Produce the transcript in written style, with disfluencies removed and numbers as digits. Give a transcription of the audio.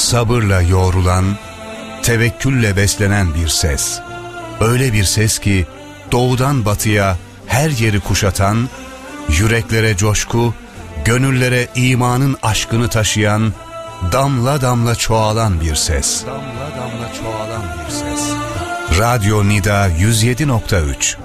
sabırla yoğrulan, tevekkülle beslenen bir ses. Öyle bir ses ki doğudan batıya her yeri kuşatan, yüreklere coşku, gönüllere imanın aşkını taşıyan, damla damla çoğalan bir ses. Damla damla çoğalan bir ses. Radyo Nida 107.3